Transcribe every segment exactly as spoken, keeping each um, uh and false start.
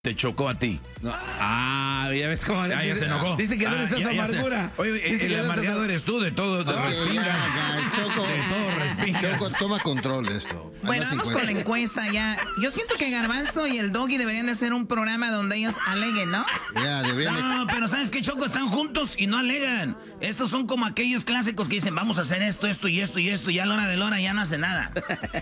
te chocó a ti. No. Ah, ya ves cómo... Ah, ya se enojó. Dice que no ah, le estás amargura. Oye, Dice el amargado eres tú, de todo te no, respingas. Ya, ya, Choco, de todo respingas. Choco, toma control de esto. Bueno, vamos con la encuesta ya. Yo siento que Garbanzo y el Doggy deberían de hacer un programa donde ellos aleguen, ¿no? Ya, deberían de... No, pero ¿sabes qué, Choco? Están juntos y no alegan. Estos son como aquellos clásicos que dicen, vamos a hacer esto, esto y esto y esto, y a la hora de la hora ya no hace nada.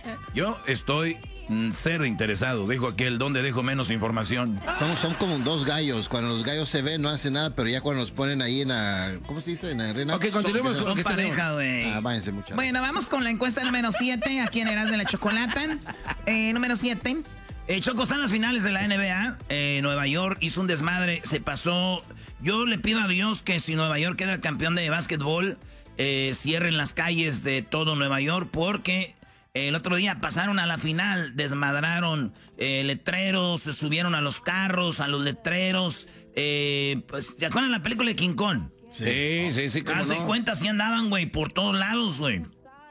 Yo estoy mm, cero interesado. Dijo aquel, donde dejo menos información. Son, son como dos gallos. Cuando los gallos se ven, no hacen nada, pero ya cuando los ponen ahí en la... ¿Cómo se dice? En la arena. Ok, continuemos son, con lo que pareja, güey. Ah, váyanse muchachos. Bueno, vamos con la encuesta número siete, aquí en Erasmo de la Chocolata. Eh, número siete. Eh, Choco, están las finales de la N B A. Eh, Nueva York hizo un desmadre, se pasó. Yo le pido a Dios que si Nueva York queda campeón de básquetbol, eh, cierren las calles de todo Nueva York, porque el otro día pasaron a la final, desmadraron eh, letreros, se subieron a los carros, a los letreros. Eh, pues, ¿te acuerdan la película de King Kong? Sí, sí, sí. Haz de no. cuenta, así andaban, güey, por todos lados, güey.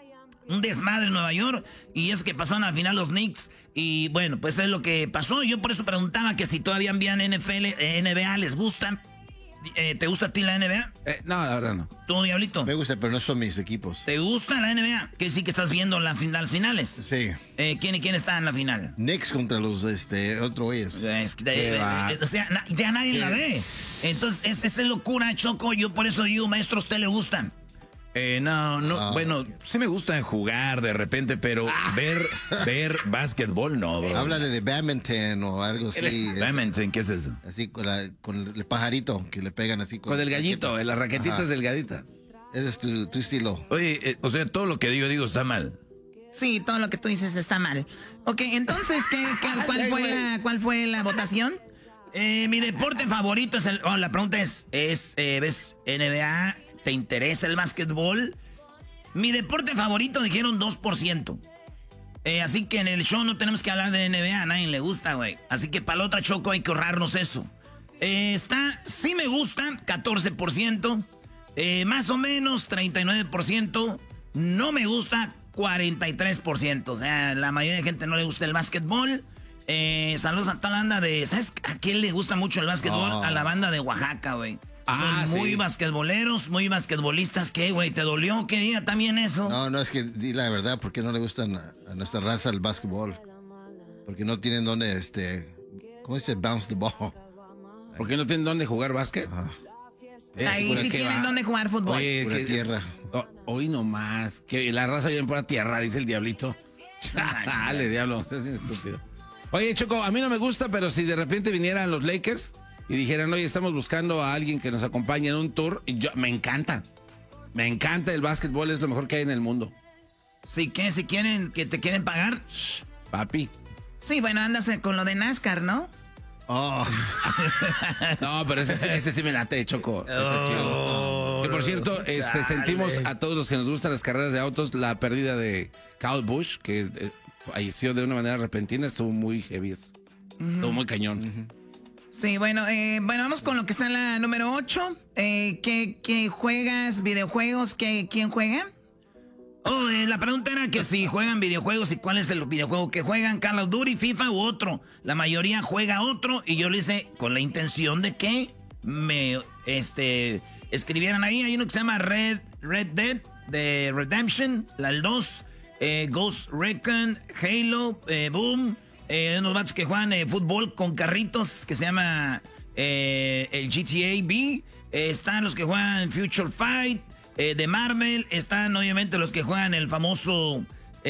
Un desmadre en Nueva York, y es que pasaron al final los Knicks, y bueno, pues es lo que pasó. Yo por eso preguntaba que si todavía envían N F L, eh, N B A, ¿les gusta? Eh, ¿Te gusta a ti la N B A? Eh, no, la verdad no. ¿Tú, Diablito? Me gusta, pero no son mis equipos. ¿Te gusta la N B A? Que sí que estás viendo la fin- las finales. Sí. Eh, ¿quién y quién está en la final? Knicks contra los, este, otro güeyes. Es que, eh, eh, o sea, na- ya nadie la ve. Entonces, es, esa es locura, Choco. Yo por eso digo, maestro, ¿a usted le gusta? Eh, no, no, Ah. bueno, sí me gusta jugar de repente, pero ver, ver básquetbol, no, bro. Háblale de badminton o algo así. es- Badminton, ¿qué es eso? Así con, la- con el pajarito que le pegan así. Con el gallito, las raquetitas Ajá. delgaditas. Ese es tu, tu estilo. Oye, eh, o sea, todo lo que digo, digo, está mal. Sí, todo lo que tú dices está mal. Ok, entonces, ¿qué, qué- cuál, fue la, ¿cuál fue la votación? Eh, mi deporte favorito es el... Oh, la pregunta es, es eh, ¿ves N B A? ¿Te interesa el básquetbol? Mi deporte favorito dijeron dos por ciento. Eh, así que en el show no tenemos que hablar de N B A, a nadie le gusta, güey. Así que para la otra, Choco, hay que ahorrarnos eso. Eh, está, sí me gusta, catorce por ciento. Eh, más o menos, treinta y nueve por ciento. No me gusta, cuarenta y tres por ciento. O sea, la mayoría de gente no le gusta el básquetbol. Eh, saludos a toda la banda de... ¿Sabes a quién le gusta mucho el básquetbol? Oh. A la banda de Oaxaca, güey. Ah, Son muy sí. basquetboleros, muy basquetbolistas. ¿Qué, güey? ¿Te dolió? ¿Qué día también eso? No, no, es que di la verdad, ¿por qué no le gustan a, a nuestra raza el básquetbol? Porque no tienen donde, este, ¿cómo dice? Bounce the ball. ¿Por qué no tienen dónde jugar básquet? Eh, Ahí ¿por sí qué tienen va? dónde jugar fútbol. Oye, Pura que- tierra. Oh, hoy nomás. Que la raza viene por la tierra, dice el diablito. Dale, diablo. Estás bien estúpido. Oye, Choco, a mí no me gusta, pero si de repente vinieran los Lakers y dijeran, oye, estamos buscando a alguien que nos acompañe en un tour, y yo, me encanta. Me encanta el básquetbol, es lo mejor que hay en el mundo. Sí, ¿qué? Si quieren, que te quieren pagar. Papi. Sí, bueno, andas con lo de NASCAR, ¿no? Oh, No, pero ese, sí- ese sí me late, Choco. Está chido. Que por cierto, este, sentimos a todos los que nos gustan las carreras de autos la pérdida de Kyle Busch, que eh, falleció de una manera repentina. Estuvo muy heavy. eso. Estuvo muy cañón. Sí, bueno, eh, bueno, vamos con lo que está en la número ocho. Eh, ¿qué, qué juegas? ¿Videojuegos? ¿Qué, ¿Quién juega? Oh, eh, la pregunta era que si juegan videojuegos y cuál es el videojuego que juegan, Call of Duty, FIFA u otro. La mayoría juega otro y yo lo hice con la intención de que me este, escribieran ahí. Hay uno que se llama Red, Red Dead de Redemption, la el dos, eh, Ghost Recon, Halo, eh, Boom. Eh, unos vatos que juegan eh, fútbol con carritos que se llama eh, el G T A V. Eh, están los que juegan Future Fight. Eh, de Marvel están obviamente los que juegan el famoso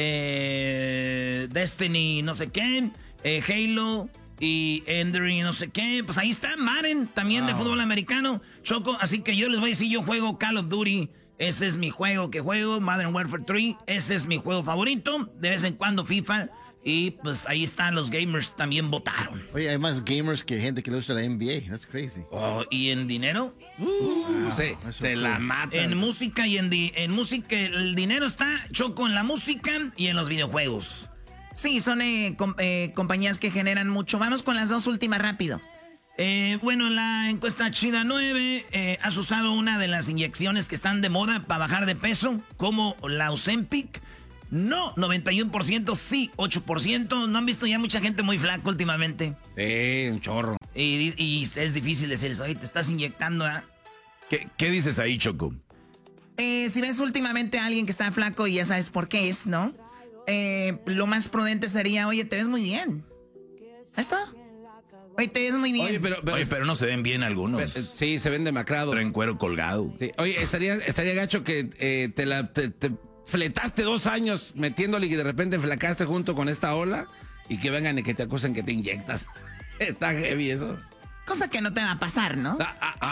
eh, Destiny no sé qué, eh, Halo y Endery no sé qué. Pues ahí está Madden también de Wow. fútbol americano, Choco. Así que yo les voy a decir, yo juego Call of Duty. Ese es mi juego que juego, Modern Warfare tres. Ese es mi juego favorito. De vez en cuando FIFA. Y pues ahí están los gamers, también votaron. oye, hay más gamers que gente que le gusta la N B A. That's crazy. Oh, ¿y en dinero? Uh, se eso se cool. la matan. En música y en, di- en música, el dinero está, Choco, en la música y en los videojuegos. Sí, son eh, com- eh, compañías que generan mucho. Vamos con las dos últimas rápido. Eh, bueno, en la encuesta China nueve, eh, has usado una de las inyecciones que están de moda para bajar de peso, como la Ozempic. no, noventa y uno por ciento sí, ocho por ciento. ¿No han visto ya mucha gente muy flaca últimamente? Sí, un chorro. Y, y es difícil decirles, oye, te estás inyectando, ¿eh? ¿Qué, ¿Qué dices ahí, Choco? Eh, si ves últimamente a alguien que está flaco y ya sabes por qué es, ¿no? Eh, lo más prudente sería, oye, te ves muy bien. ¿Ahí está? Oye, te ves muy bien. Oye, pero, pero, Oye, pero no se ven bien algunos. pero, sí, se ven demacrados. Traen cuero colgado. Sí. Oye, estaría, estaría gacho que eh, te la te, te fletaste dos años metiéndole y de repente flacaste junto con esta ola y que vengan y que te acusen que te inyectas. Está heavy eso. Cosa que no te va a pasar, ¿no? Ah,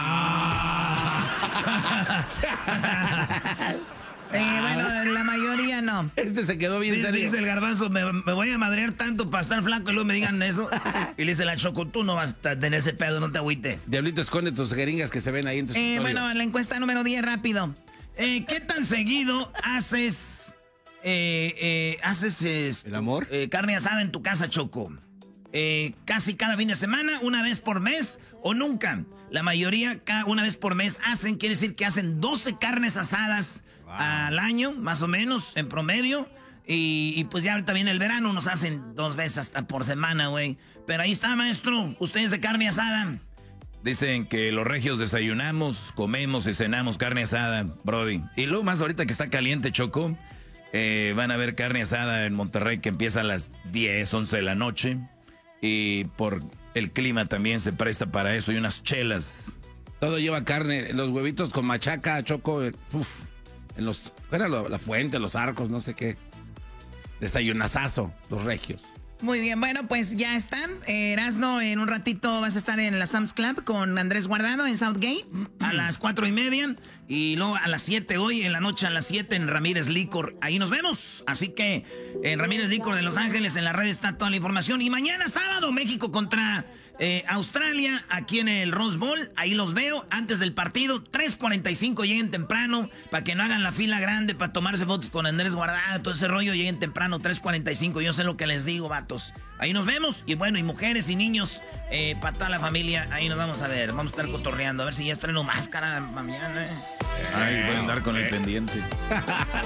ah, ah. Eh, bueno, la mayoría no. Este se quedó bien Dice, serio. dice el garbanzo, me, me voy a madrear tanto para estar flaco y luego me digan eso. Y le dice la Choco, tú no vas a tener ese pedo, no te agüites. Diablito, esconde tus jeringas que se ven ahí en tu Eh, escritorio. bueno, la encuesta número diez, rápido. Eh, ¿Qué tan seguido haces, eh, eh, haces este, ¿El amor? eh, carne asada en tu casa, Choco? Eh, ¿Casi cada fin de semana, una vez por mes o nunca? La mayoría ca- una vez por mes hacen, quiere decir que hacen doce carnes asadas al año, más o menos, en promedio. Y, y pues ya ahorita viene el verano, nos hacen dos veces hasta por semana, güey. Pero ahí está, maestro, ustedes de carne asada. Dicen que los regios desayunamos, comemos y cenamos carne asada, Brody. Y luego más ahorita que está caliente, Choco, eh, van a ver carne asada en Monterrey que empieza a las diez, once de la noche. Y por el clima también se presta para eso y unas chelas. Todo lleva carne, los huevitos con machaca, Choco, eh, uf, en los, era lo- la fuente, los arcos, no sé qué. Desayunazazo, los regios. Muy bien, bueno, pues ya están. Eh, Erasno, en un ratito vas a estar en la Sam's Club con Andrés Guardado en Southgate. A las cuatro y media. Y luego a las siete hoy, en la noche a las siete en Ramírez Licor. Ahí nos vemos. Así que en Ramírez Licor de Los Ángeles, en la red está toda la información. Y mañana sábado, México contra eh, Australia, aquí en el Rose Bowl. Ahí los veo antes del partido. tres cuarenta y cinco, lleguen temprano para que no hagan la fila grande para tomarse fotos con Andrés Guardado. Todo ese rollo, lleguen temprano, tres cuarenta y cinco. Yo sé lo que les digo, vatos. Ahí nos vemos. Y bueno, y mujeres y niños, eh, para toda la familia, ahí nos vamos a ver. Vamos a estar cotorreando. A ver si ya estreno máscara mañana. Eh. Ay, voy a andar con el pendiente.